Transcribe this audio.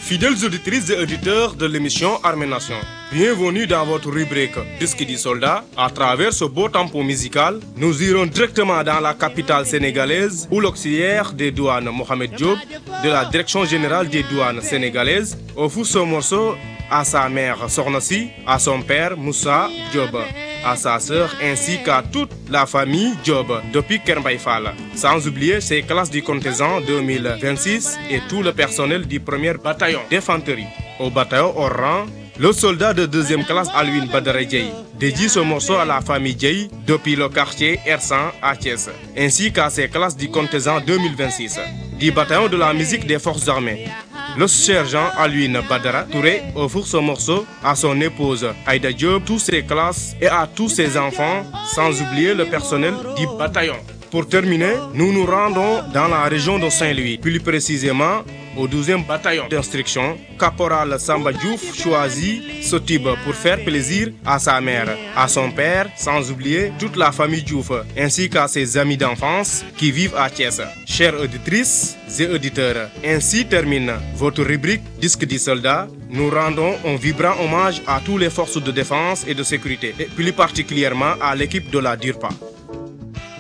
Fidèles auditrices et auditeurs de l'émission Armée Nation, bienvenue dans votre rubrique Disque du soldat. À travers ce beau tempo musical, nous irons directement dans la capitale sénégalaise où l'auxiliaire des douanes Mohamed Diop de la Direction générale des douanes sénégalaises offre ce morceau à sa mère Sornassi, à son père Moussa Diop, à sa sœur ainsi qu'à toute la famille Diop depuis Kermbaye Fall. Sans oublier ses classes du contingent 2026 et tout le personnel du 1er bataillon d'infanterie. Au bataillon hors rang, le soldat de 2e classe Alwin Badara Dieye dédie ce morceau à la famille Dieye depuis le quartier R100 à Thiès, ainsi qu'à ses classes du contingent 2026 du bataillon de la musique des forces armées. Le sergent Alwin Badara Touré offre ce morceau à son épouse Aïda Diop, toutes ses classes et à tous ses enfants, sans oublier le personnel du bataillon. Pour terminer, nous nous rendons dans la région de Saint-Louis, plus précisément au 12e bataillon d'instruction. Caporal Samba Diouf choisit ce type pour faire plaisir à sa mère, à son père, sans oublier toute la famille Diouf, ainsi qu'à ses amis d'enfance qui vivent à Thiès. Chères auditrices et auditeurs, ainsi termine votre rubrique Disque du soldat. Nous rendons un vibrant hommage à toutes les forces de défense et de sécurité, et plus particulièrement à l'équipe de la DIRPA.